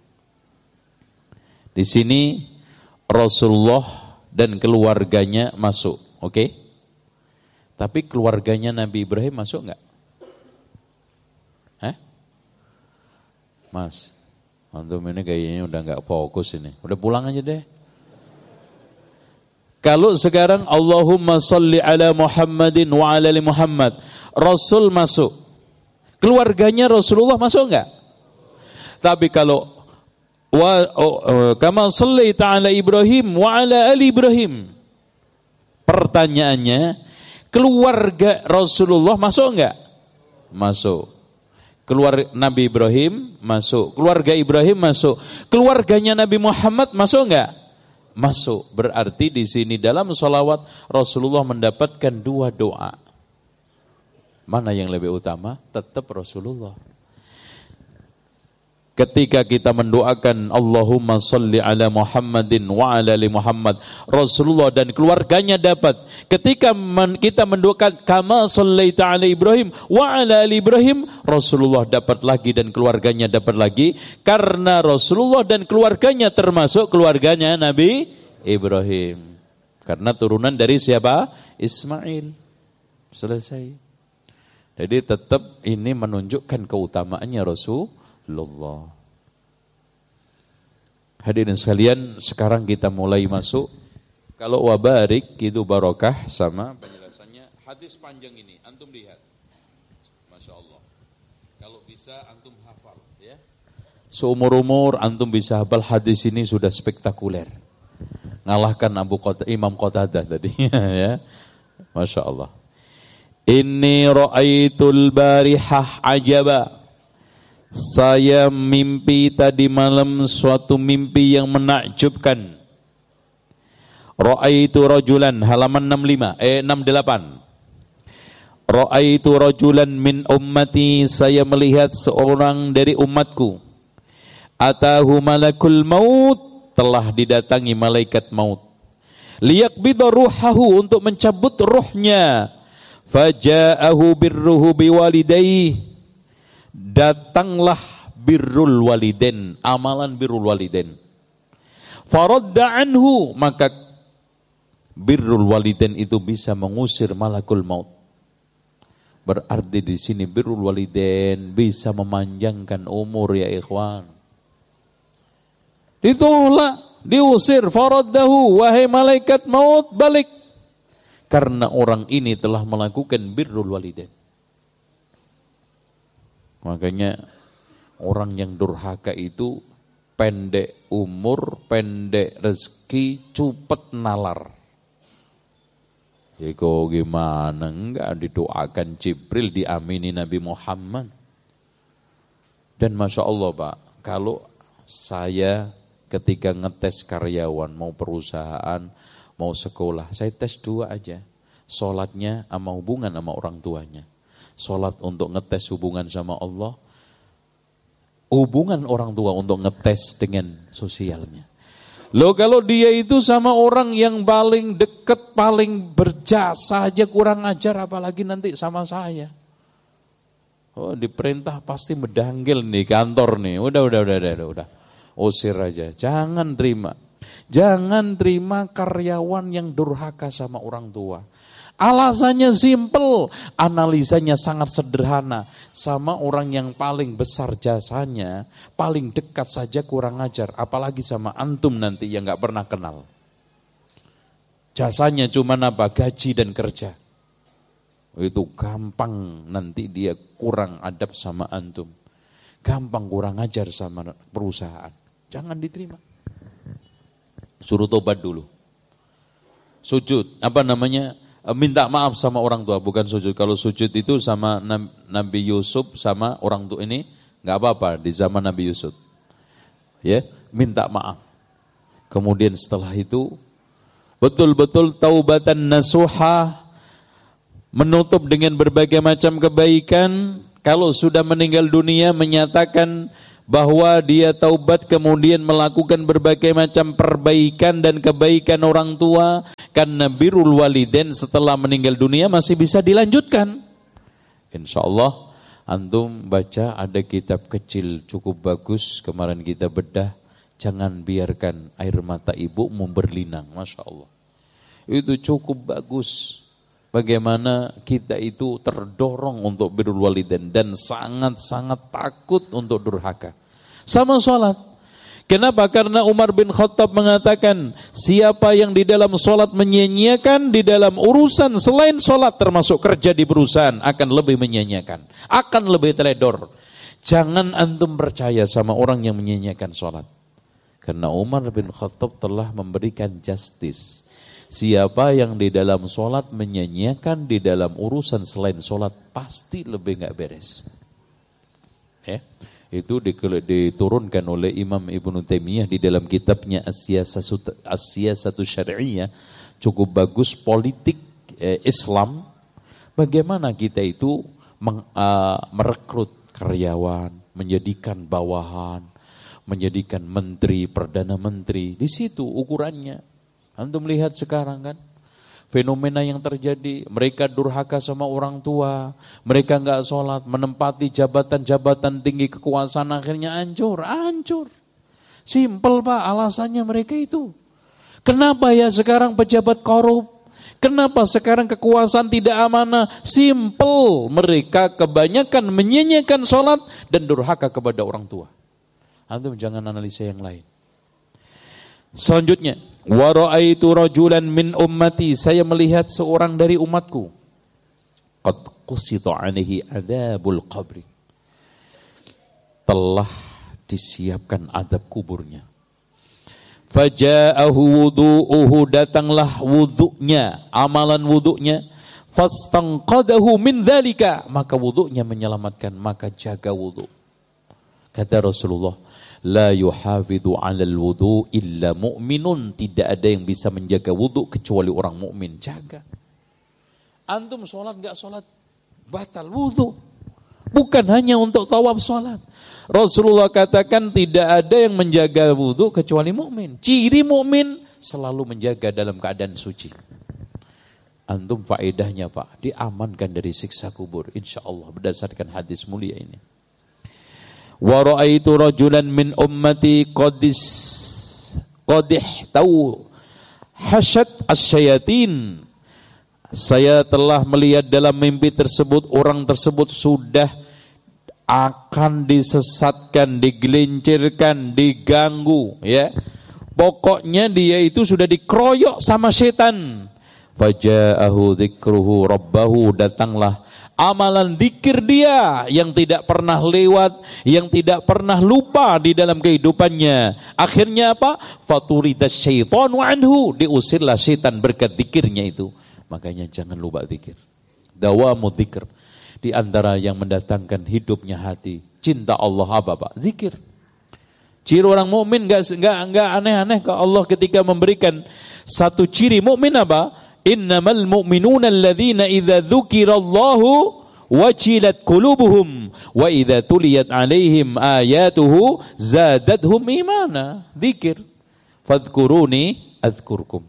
di sini Rasulullah dan keluarganya masuk, oke? Okay? Tapi keluarganya Nabi Ibrahim masuk enggak? Hah? Mas, antum ini kayaknya udah enggak fokus ini. Udah pulang aja deh. Kalau sekarang Allahumma salli ala Muhammadin wa ala ali Muhammad, Rasul masuk. Keluarganya Rasulullah masuk enggak? Tapi kalau wa oh, kama sallaita ala Ibrahim wa ala ali Ibrahim, pertanyaannya, keluarga Rasulullah masuk enggak? Masuk. Keluarga Nabi Ibrahim masuk. Keluarga Ibrahim masuk. Keluarganya Nabi Muhammad masuk enggak? Masuk. Berarti di sini dalam sholawat Rasulullah mendapatkan dua doa. Mana yang lebih utama? Tetap Rasulullah. Ketika kita mendoakan Allahumma salli ala Muhammadin wa ala ali Muhammad, Rasulullah dan keluarganya dapat. Ketika men, kita mendoakan kama sallaita ala Ibrahim wa ala ali Ibrahim, Rasulullah dapat lagi dan keluarganya dapat lagi, karena Rasulullah dan keluarganya termasuk keluarganya Nabi Ibrahim. Karena turunan dari siapa? Ismail. Selesai. Jadi tetap ini menunjukkan keutamaannya Rasulullah. Hadirin sekalian, sekarang kita mulai masuk. Kalau wabarik itu barokah sama penjelasannya. Hadis panjang ini, antum lihat. Masya Allah. Kalau bisa antum hafal, ya. Seumur-umur antum bisa hafal hadis ini sudah spektakuler. Ngalahkan Abu Qata, Imam Qatadah tadi, ya. Masya Allah. Inni ra'aitul barihah ajaba. Saya mimpi tadi malam suatu mimpi yang menakjubkan. Ra'aitu rajulan, halaman enam puluh lima, eh enam puluh delapan. Ra'aitu rajulan min ummati, saya melihat seorang dari umatku. Atahu malakul maut, telah didatangi malaikat maut. Liyaqbida ruhahu, untuk mencabut ruhnya. Faja'ahu birruhu biwalidayhi, datanglah birrul waliden, amalan birrul waliden. Faradda anhu, maka birrul waliden itu bisa mengusir malakul maut. Berarti di sini birrul waliden bisa memanjangkan umur, ya ikhwan. Ditolak, diusir, faraddahu, wahai malaikat maut, balik. Karena orang ini telah melakukan birrul walidain. Makanya orang yang durhaka itu pendek umur, pendek rezeki, cepet nalar. Ya kok gimana? Enggak didoakan Jibril, diamini Nabi Muhammad. Dan Masya Allah Pak, kalau saya ketika ngetes karyawan, mau perusahaan, mau sekolah, saya tes dua aja. Sholatnya sama hubungan sama orang tuanya. Sholat untuk ngetes hubungan sama Allah. Hubungan orang tua untuk ngetes dengan sosialnya. Loh kalau dia itu sama orang yang paling dekat, paling berjasa aja kurang ajar, apalagi nanti sama saya. Oh diperintah pasti medanggil nih kantor nih. Udah, udah, udah, udah, udah. Usir aja. Jangan terima. Jangan terima karyawan yang durhaka sama orang tua. Alasannya simple, analisanya sangat sederhana. Sama orang yang paling besar jasanya, paling dekat saja kurang ajar. Apalagi sama antum nanti yang gak pernah kenal. Jasanya cuma apa? Gaji dan kerja. Itu gampang nanti dia kurang adab sama antum. Gampang kurang ajar sama perusahaan. Jangan diterima. Suruh tobat dulu. Sujud, apa namanya? Minta maaf sama orang tua, bukan sujud. Kalau sujud itu sama Nabi Yusuf sama orang tua ini enggak apa-apa di zaman Nabi Yusuf. Ya, minta maaf. Kemudian setelah itu betul-betul taubatan nasuha, menutup dengan berbagai macam kebaikan. Kalau sudah meninggal dunia menyatakan bahwa dia taubat kemudian melakukan berbagai macam perbaikan dan kebaikan orang tua, karena birrul walidain setelah meninggal dunia masih bisa dilanjutkan. Insyaallah antum baca, ada kitab kecil cukup bagus kemarin kita bedah, jangan biarkan air mata ibumu berlinang. Masya Allah, itu cukup bagus. Bagaimana kita itu terdorong untuk birrul walidain dan sangat-sangat takut untuk durhaka. Sama sholat. Kenapa? Karena Umar bin Khattab mengatakan, siapa yang di dalam sholat menyia-nyiakan di dalam urusan selain sholat, termasuk kerja di perusahaan, akan lebih menyia-nyiakan, akan lebih teledor. Jangan antum percaya sama orang yang menyia-nyiakan sholat. Karena Umar bin Khattab telah memberikan justice. Siapa yang di dalam sholat menyanyiakan di dalam urusan selain sholat, pasti lebih nggak beres. Ya, itu diturunkan oleh Imam Ibnu Taimiyah di dalam kitabnya As-Siyasatu Syar'iyyah, cukup bagus, politik eh, Islam. Bagaimana kita itu meng, uh, merekrut karyawan, menjadikan bawahan, menjadikan menteri, perdana menteri. Di situ ukurannya. Antum lihat sekarang kan, fenomena yang terjadi, mereka durhaka sama orang tua, mereka enggak sholat, menempati jabatan-jabatan tinggi kekuasaan, akhirnya hancur, hancur. Simpel Pak, alasannya mereka itu. Kenapa ya sekarang pejabat korup? Kenapa sekarang kekuasaan tidak amanah? Simpel, mereka kebanyakan menyia-nyiakan sholat dan durhaka kepada orang tua. Antum jangan analisa yang lain. Selanjutnya, wa ra'aitu rajulan min ummati, saya melihat seorang dari umatku, qad qusita 'alaihi adzabul qabri, telah disiapkan azab kuburnya. Faja'ahu wudu'uhu, datanglah wudu'nya, amalan wudu'nya, fastanqadahu min dzalika, maka wudu'nya menyelamatkan, maka jaga wudu'. Kata Rasulullah, la yuhafidhu 'alal wudu illa mu'minun, tidak ada yang bisa menjaga wudu kecuali orang mukmin. Jaga. Antum sholat enggak sholat batal wudu. Bukan hanya untuk tawaf sholat. Rasulullah katakan tidak ada yang menjaga wudu kecuali mukmin. Ciri mukmin selalu menjaga dalam keadaan suci. Antum faedahnya Pak, diamankan dari siksa kubur insyaallah berdasarkan hadis mulia ini. Wa ra'aitu rajulan min ummati qadis qadih tau hasyat asyayatin, saya telah melihat dalam mimpi tersebut orang tersebut sudah akan disesatkan, digelincirkan, diganggu, ya. Pokoknya dia itu sudah dikeroyok sama setan. Faja'ahu dzikruhu rabbahu, datanglah amalan dzikir dia yang tidak pernah lewat, yang tidak pernah lupa di dalam kehidupannya. Akhirnya apa? Faturidas syaitanu anhu, diusirlah setan berkat dzikirnya itu. Makanya jangan lupa dzikir. Dawamu dzikir. Di antara yang mendatangkan hidupnya hati, cinta Allah apa Pak? Zikir. Ciri orang mukmin enggak enggak enggak aneh-aneh ke Allah ketika memberikan satu ciri mukmin apa? Innamal mu'minuna alladzina idza dzukirallahu wajilat qulubuhum wa idza tuliyat 'alaihim ayatuhu zadatuhum imana. Dzikir. Fadhkuruni adzkurkum.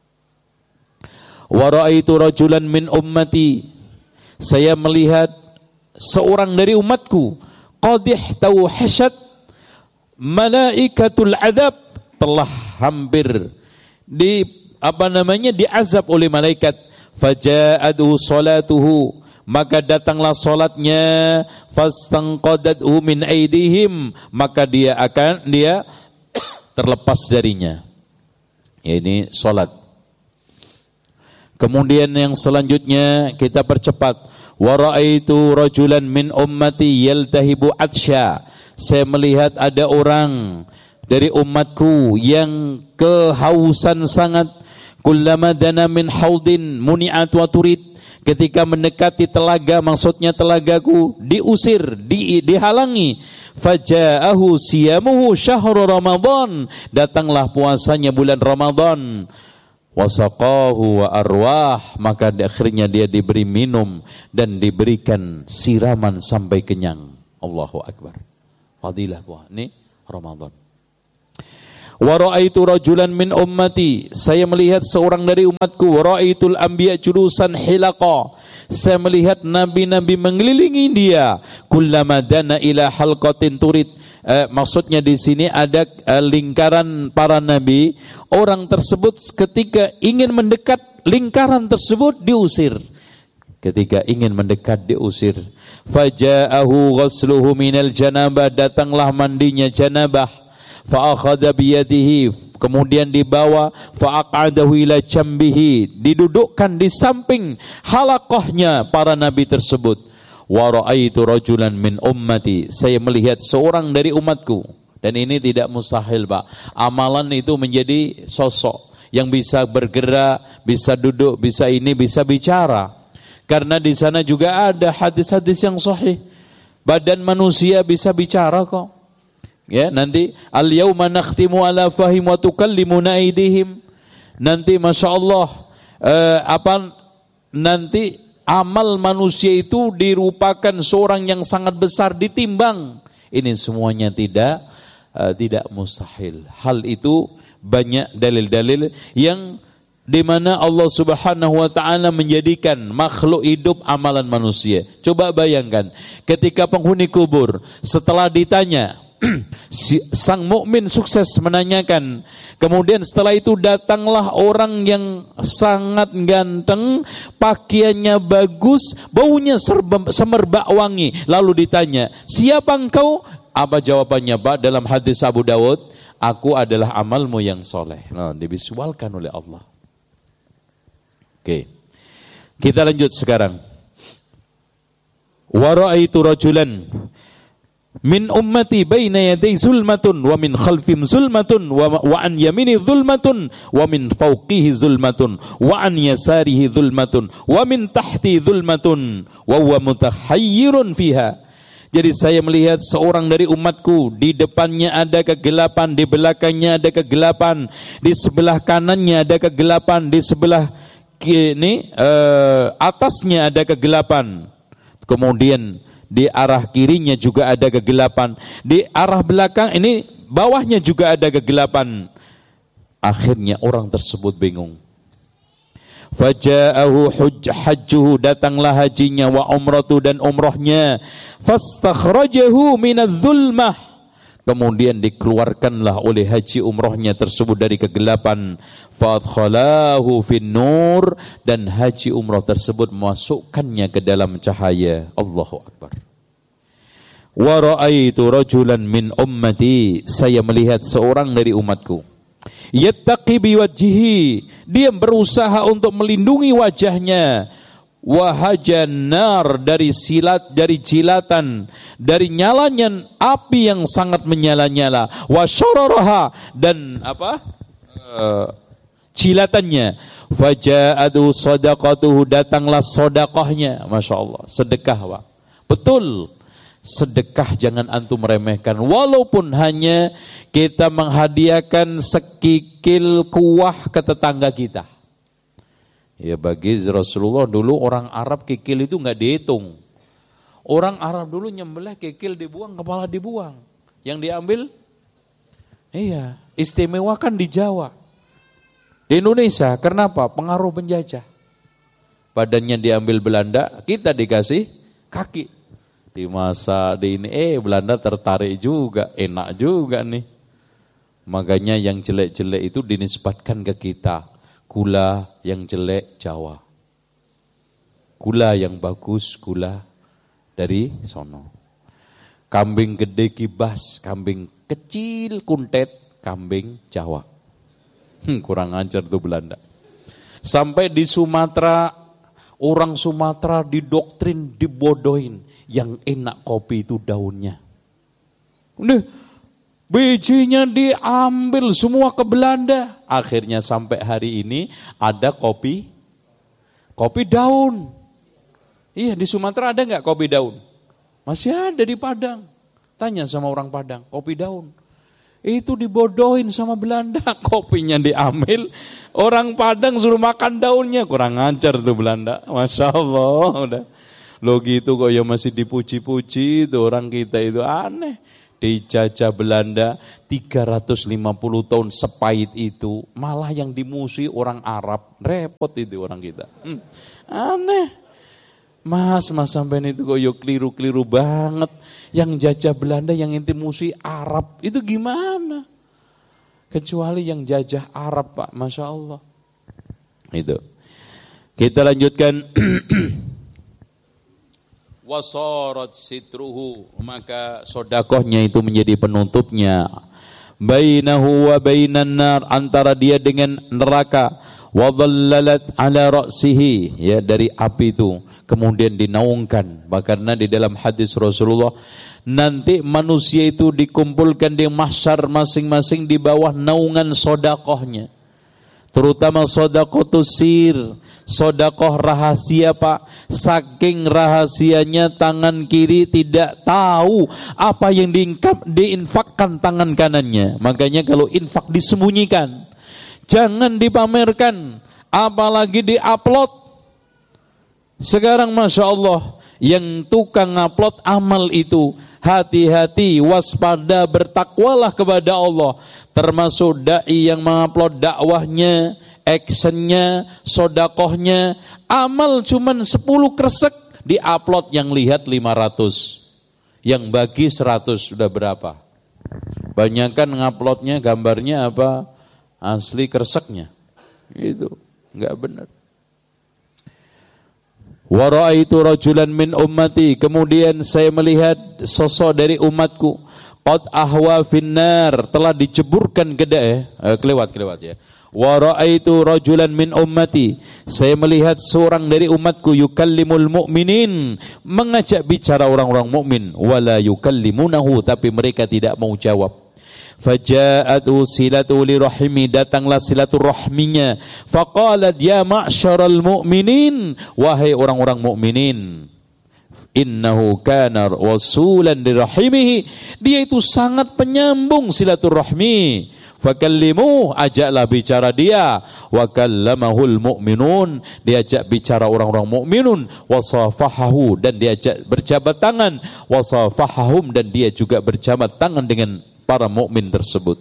Wa ra'aitu rajulan min ummati, saya melihat seorang dari umatku, qadih tauhashat malaikatul adzab, telah hampir di apa namanya diazab oleh malaikat. Faja'adu salatuhu, maka datanglah salatnya, fastanqadathu min aidihim, maka dia akan dia terlepas darinya. Ya, ini salat. Kemudian yang selanjutnya kita percepat. Wa ra'aitu rajulan min ummati yaltahibu atsya, saya melihat ada orang dari umatku yang kehausan sangat. Kullama dana min haudin muni'at wa turid, ketika mendekati telaga, maksudnya telagaku, diusir, di, dihalangi. Faja'ahu siyamuhu syahrul Ramadan, datanglah puasanya bulan Ramadan. Wasaqahu wa arwah, maka akhirnya dia diberi minum dan diberikan siraman sampai kenyang. Allahu Akbar. Fadilah puasa. Ini Ramadan. Wa ra'aitu rajulan min ummati, saya melihat seorang dari umatku. Wa ra'aitul anbiya julusan hilaqa, saya melihat nabi-nabi mengelilingi dia. Kullama dana ila halqatin turid, eh, maksudnya di sini ada eh, lingkaran para nabi. Orang tersebut ketika ingin mendekat lingkaran tersebut diusir. Ketika ingin mendekat diusir. Faja'ahu ghasluhu minal janabah, datanglah mandinya janabah. Fa'akhadha biyadihi, kemudian dibawa. Fa'aqadahu ila jambihi, didudukkan di samping halaqahnya para nabi tersebut. Wa ra'aitu rajulan min ummati, saya melihat seorang dari umatku. Dan ini tidak mustahil, Pak. Amalan itu menjadi sosok yang bisa bergerak, bisa duduk, bisa ini, bisa bicara. Karena di sana juga ada hadis-hadis yang sahih. Badan manusia bisa bicara kok. Ya, nanti al-yauma nakhtimu ala fahim wa tukallimuna aydihim. Nanti Masya Allah eh, apa nanti amal manusia itu dirupakan seorang yang sangat besar ditimbang. Ini semuanya tidak uh, tidak mustahil. Hal itu banyak dalil-dalil yang di mana Allah Subhanahu wa taala menjadikan makhluk hidup amalan manusia. Coba bayangkan ketika penghuni kubur setelah ditanya, sang mukmin sukses menanyakan, kemudian setelah itu datanglah orang yang sangat ganteng, pakaiannya bagus, baunya serba, semerbak wangi, lalu ditanya, siapa engkau? Apa jawabannya, Pak? Dalam hadis Abu Dawud, aku adalah amalmu yang soleh. Nah, divisualkan oleh Allah. Oke, kita lanjut sekarang. Wa ra'aitu rajulan min ummati baina yaday zulmatun wa min khalfim zulmatun wa, wa an yamini zulmatun wa min fawqihi zulmatun wa an yasarihi zulmatun wa min tahti zulmatun wa huwa mutahayyirun fiha. Jadi saya melihat seorang dari umatku, di depannya ada kegelapan, di belakangnya ada kegelapan, di sebelah kanannya ada kegelapan, di sebelah kini uh, atasnya ada kegelapan. Kemudian di arah kirinya juga ada kegelapan. Di arah belakang ini bawahnya juga ada kegelapan. Akhirnya orang tersebut bingung. Faja'ahu hajjuhu, datanglah hajinya, wa umratu, dan umrohnya. Fastakhrajahu minadh-dhulmah, kemudian dikeluarkanlah oleh haji umrohnya tersebut dari kegelapan. Fadkhalahu fin nur, dan haji umroh tersebut memasukkannya ke dalam cahaya. Allahu Akbar. Wa ra'aitu rajulan min ummati, saya melihat seorang dari umatku, yattaqi biwajhihi, dia berusaha untuk melindungi wajahnya, wahajan nar, dari silat, dari jilatan, dari nyalanya api yang sangat menyala-nyala, wa syararaha, dan apa uh, jilatannya. Faja'atu sadaqatuhu, datanglah sedekahnya. Masya Allah, sedekah, Pak. Betul, sedekah jangan antum remehkan. Walaupun hanya kita menghadiahkan sekikil kuah ke tetangga kita. Ya, bagi Rasulullah dulu orang Arab kikil itu enggak dihitung. Orang Arab dulu nyembelih kikil dibuang, kepala dibuang. Yang diambil, iya, istimewa kan di Jawa. Di Indonesia, kenapa? Pengaruh penjajah. Badannya diambil Belanda, kita dikasih kaki. Dimasak, di ini, eh Belanda tertarik juga, enak juga nih. Makanya yang jelek-jelek itu dinisbatkan ke kita. Gula yang jelek Jawa, gula yang bagus gula dari sono. Kambing gede kibas, kambing kecil kuntet, kambing Jawa. Hmm, kurang ajar tuh Belanda. Sampai di Sumatera, orang Sumatera didoktrin, dibodohin. Yang enak kopi itu daunnya. Udah, bijinya diambil semua ke Belanda. Akhirnya sampai hari ini ada kopi kopi daun. Iya, di Sumatera ada nggak kopi daun? Masih ada di Padang. Tanya sama orang Padang, kopi daun. Itu dibodohin sama Belanda. Kopinya diambil, orang Padang suruh makan daunnya. Kurang ajar tuh Belanda. Masya Allah. Udah. Lo gitu kok ya masih dipuji-puji tuh orang kita itu, aneh. dijajah Belanda tiga ratus lima puluh tahun sepahit itu, malah yang dimusuhi orang Arab. Repot itu orang kita. Hmm. Aneh. Mas, mas sampean itu kok yo keliru-keliru banget. Yang jajah Belanda yang inti musuhi Arab itu gimana? Kecuali yang jajah Arab, Pak. Masya Allah. Itu. Kita lanjutkan. Wasarat sitruhu, maka sodakohnya itu menjadi penutupnya. Bainahu wa bainan nar, antara dia dengan neraka. Wadhallalat ala ra'sihi, ya, dari api itu kemudian dinaungkan. Karena di dalam hadis Rasulullah, nanti manusia itu dikumpulkan di mahsyar masing-masing di bawah naungan sodakohnya. Terutama sodakoh sir, sodakoh rahasia, Pak. Saking rahasianya tangan kiri tidak tahu apa yang diingkap, diinfakkan tangan kanannya. Makanya kalau infak disembunyikan, jangan dipamerkan, apalagi diupload. Sekarang Masya Allah, yang tukang upload amal itu, hati-hati, waspada, bertakwalah kepada Allah. Termasuk da'i yang mengupload dakwahnya, actionnya, sodakohnya, amal cuman sepuluh kresek, diupload yang lihat lima ratus, yang bagi seratus, sudah berapa? Banyakan nguploadnya gambarnya apa? Asli kerseknya. Itu enggak benar. Wa ra'aitu rajulan min ummati, kemudian saya melihat sosok dari umatku, qad ahwa finnar, telah diceburkan ke daerah, eh, kelewat kelewat ya. Wa ra'aitu rajulan min ummati, saya melihat seorang dari umatku, yukallimul mu'minin, mengajak bicara orang-orang mukmin, wala yukallimunahu, tapi mereka tidak mau jawab. Faja'atu silatu li rahimi, datanglah silaturahminya. Faqalat ya ma'syaral mu'minin, wahai orang-orang mukminin, innahu kana rasulan li rahimihi, dia itu sangat penyambung silaturahmi. Fakallimu, ajaklah bicara dia. Wa kallamahul mu'minun, diajak bicara orang-orang mukminun. Wasafahahu, dan diajak berjabat tangan. Wasafahahum, dan dia juga berjabat tangan dengan para mukmin tersebut.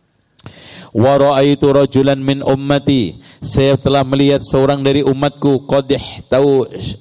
Wa ra'aitu rajulan min ummati, saya telah melihat seorang dari umatku, qadih tau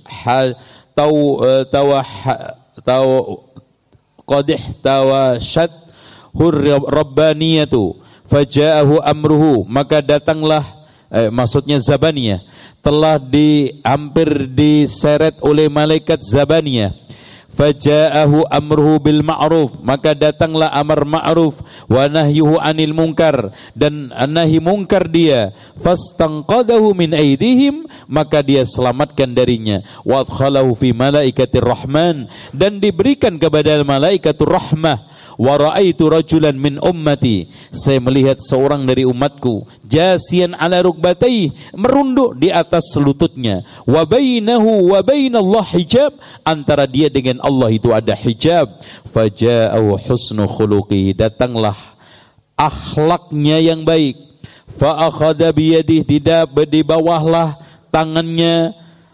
tau tau tau qadih tawashat hur rabbaniyatu, faja'ahu amruhu, maka datanglah, eh, maksudnya Zabaniyah, telah di hampir diseret oleh malaikat Zabaniyah. Faja'ahu amruhu bil ma'ruf, maka datanglah amar ma'ruf, wa nahyuhu anil munkar, dan nahi munkar dia. Fastanqadahu min aidihim, maka dia selamatkan darinya. Wa adkhalahu fi malaikatir rahman, dan diberikan kepada malaikatur rahmah. Wa ra'aitu rajulan min ummati, saya melihat seorang dari umatku, jasian ala rukbatayhi, merunduk di atas lututnya. Wa bainahu wa bainallah hijab, antara dia dengan Allah itu ada hijab. Faja'ahu husnu khuluqi, datanglah akhlaknya yang baik. Fa akhadha biyadihi, di bawahlah tangannya.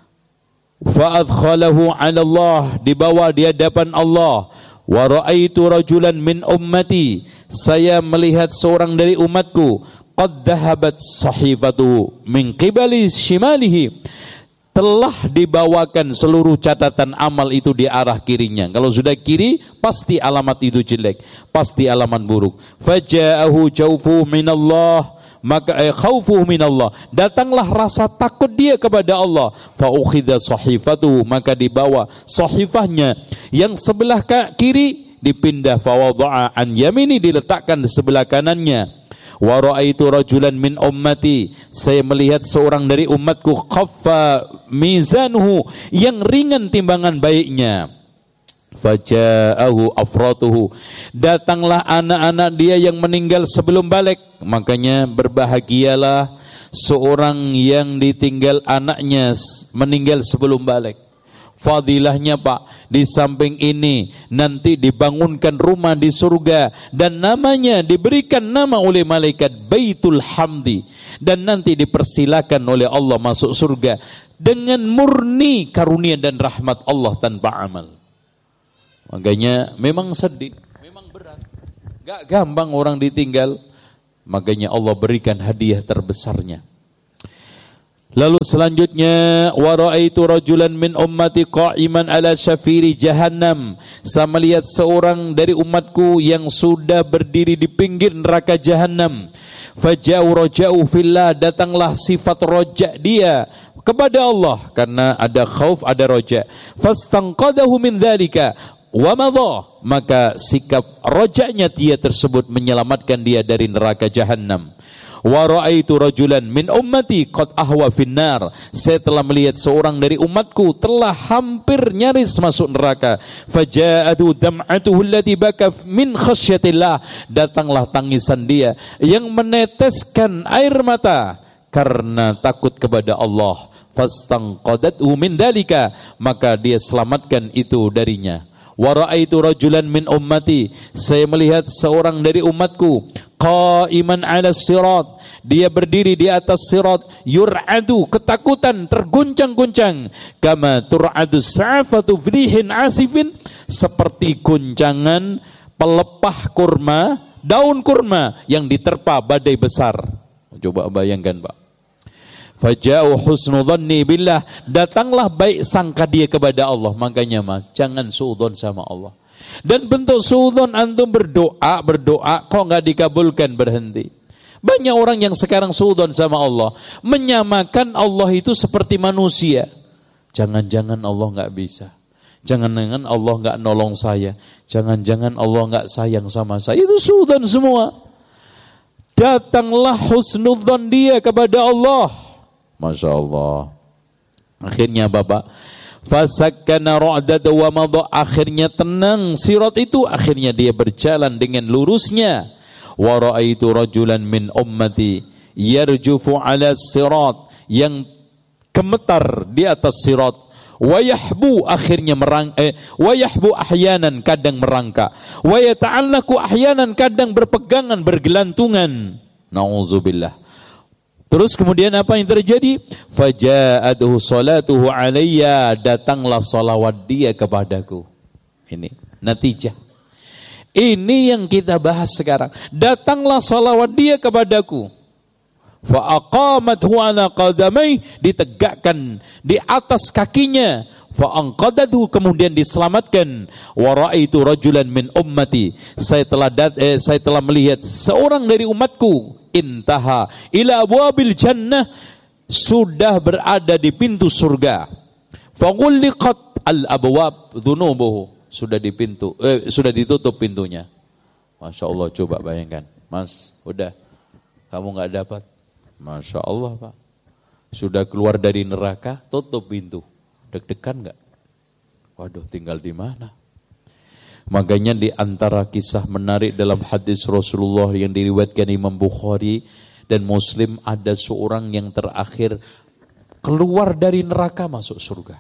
Fa adkhalahu ala Allah, dibawa di hadapan Allah. Wa ra'aitu rajulan min ummati, saya melihat seorang dari umatku, qad dhahabat sahifatu min qibali shimalihi, telah dibawakan seluruh catatan amal itu di arah kirinya. Kalau sudah kiri, pasti alamat itu jelek, pasti alamat buruk. Faja'ahu jawfu minallah, maka eh, khaufuhu minallah, datanglah rasa takut dia kepada Allah. Fa ukhidha sahifatuhu, maka dibawa sahifahnya yang sebelah kiri dipindah. Fa wada'a an yamini, diletakkan di sebelah kanannya. Wa ra'aitu rajulan min ummati, saya melihat seorang dari umatku, khaffa mizanuhu, yang ringan timbangan baiknya. Faja'ahu afratuhu, datanglah anak-anak dia yang meninggal sebelum balik. Makanya berbahagialah seorang yang ditinggal anaknya meninggal sebelum balik. Fadilahnya Pak, di samping ini nanti dibangunkan rumah di surga, dan namanya diberikan nama oleh malaikat Baitul Hamdi, dan nanti dipersilakan oleh Allah masuk surga dengan murni karunia dan rahmat Allah tanpa amal. Makanya memang sedih, memang berat. Gak gampang orang ditinggal. Makanya Allah berikan hadiah terbesarnya. Lalu selanjutnya, wa ra'aitu rajulan min ummati qa'iman ala syafiri jahannam. Saya melihat seorang dari umatku yang sudah berdiri di pinggir neraka jahannam. Faja'u raja'u fillah, datanglah sifat roja dia kepada Allah karena ada khauf, ada roja. Fastanqadahu min dzalika wa madha, maka sikap rojanya dia tersebut menyelamatkan dia dari neraka jahannam. Wa ra'aitu rajulan min ummati qad ahwa finnar, saya telah melihat seorang dari umatku telah hampir nyaris masuk neraka. Faja'atu dam'atuhu allati baka min khasyatillah, datanglah tangisan dia yang meneteskan air mata karena takut kepada Allah. Fastanqadathu min dalika, maka dia selamatkan itu darinya. Wa ra'aitu rajulan min ummati, saya melihat seorang dari umatku qa'iman 'ala sirat, dia berdiri di atas sirat, yur'adu, ketakutan, terguncang-guncang, kama tur'adu sa'afatu frihin asifin, seperti guncangan pelepah kurma, daun kurma yang diterpa badai besar. Coba bayangkan, Pak. Faja'u husnu dhanni billah, datanglah baik sangka dia kepada Allah. Makanya Mas, jangan suudzon sama Allah. Dan bentuk suudzon antum berdoa, berdoa kok enggak dikabulkan, berhenti. Banyak orang yang sekarang suudzon sama Allah, menyamakan Allah itu seperti manusia. Jangan-jangan Allah enggak bisa. Jangan-jangan Allah enggak nolong saya. Jangan-jangan Allah enggak sayang sama saya. Itu suudzon semua. Datanglah husnudzon dia kepada Allah. Masya Allah. Akhirnya Bapak, fasakkana ra'dad wa madha, akhirnya tenang sirat itu, akhirnya dia berjalan dengan lurusnya. Wa ra'aitu rajulan min ummati yarjufu 'ala sirat, yang gemetar di atas sirat. Wa yahbu, akhirnya merang eh wa yahbu ahyanan, kadang merangkak. Wa yata'allaku ahyanan, kadang berpegangan, bergelantungan. Nauzubillah. Terus kemudian apa yang terjadi? Faja'atuhu salatuhu alayya, datanglah salawat dia kepadaku. Ini natijah. Ini yang kita bahas sekarang. Datanglah salawat dia kepadaku. Fa aqamathu ala qadamai, ditegakkan di atas kakinya. Fa anqadathu, kemudian diselamatkan. Wa ra'aitu rajulan min ummati, saya telah dat, eh, saya telah melihat seorang dari umatku, intaha ila abwabil jannah, sudah berada di pintu surga. Faghulliqat al abwab dhunubuhu, sudah di pintu eh, sudah ditutup pintunya. Masya Allah, coba bayangkan, Mas, udah kamu nggak dapat. Masya Allah, Pak, sudah keluar dari neraka, tutup pintu. Deg-degan nggak? Waduh, tinggal di mana? Makanya di antara kisah menarik dalam hadis Rasulullah yang diriwayatkan Imam Bukhari dan Muslim, ada seorang yang terakhir keluar dari neraka masuk surga.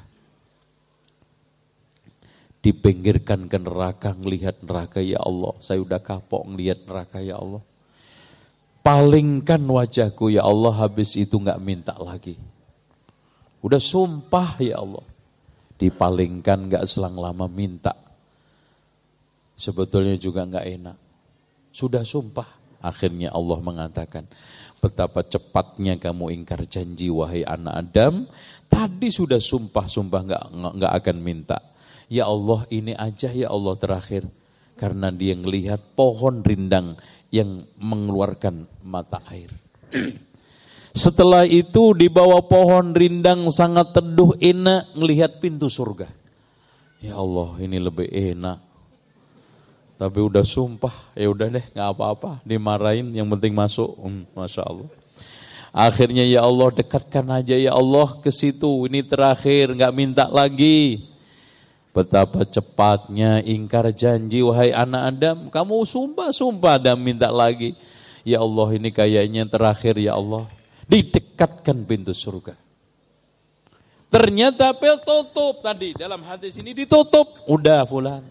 Dipinggirkan ke neraka, ngelihat neraka, ya Allah, saya udah kapok ngelihat neraka, ya Allah. Palingkan wajahku, ya Allah, habis itu nggak minta lagi. Udah sumpah, ya Allah. Dipalingkan, nggak selang lama minta. Sebetulnya juga enggak enak. Sudah sumpah. Akhirnya Allah mengatakan, betapa cepatnya kamu ingkar janji wahai anak Adam. Tadi sudah sumpah-sumpah enggak, enggak akan minta. Ya Allah, ini aja ya Allah terakhir. Karena dia ngelihat pohon rindang yang mengeluarkan mata air. Setelah itu di bawah pohon rindang sangat teduh, enak, ngelihat pintu surga. Ya Allah, ini lebih enak. Tapi udah sumpah, ya udah deh, nggak apa-apa, dimarahin, yang penting masuk. hmm, Masya Allah. Akhirnya ya Allah, dekatkan aja ya Allah ke situ, ini terakhir, nggak minta lagi. Betapa cepatnya ingkar janji wahai anak Adam. Kamu sumpah-sumpah dan minta lagi. Ya Allah, ini kayaknya terakhir ya Allah. Didekatkan pintu surga. Ternyata pel tutup tadi, dalam hadis ini ditutup. Udah fulan.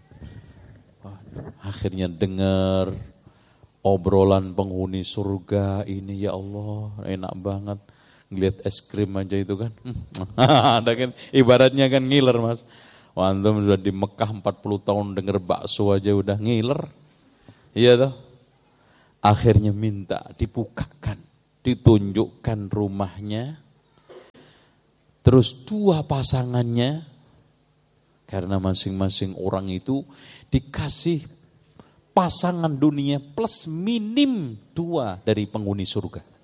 Akhirnya dengar obrolan penghuni surga ini, ya Allah, enak banget. Ngeliat es krim aja itu kan. Ada kan, ibaratnya kan ngiler, Mas. Wah, antum sudah di Mekah empat puluh tahun dengar bakso aja udah ngiler. Iya toh? Akhirnya minta dibukakan, ditunjukkan rumahnya. Terus dua pasangannya, karena masing-masing orang itu dikasih pasangan dunia plus minim dua dari penghuni surga.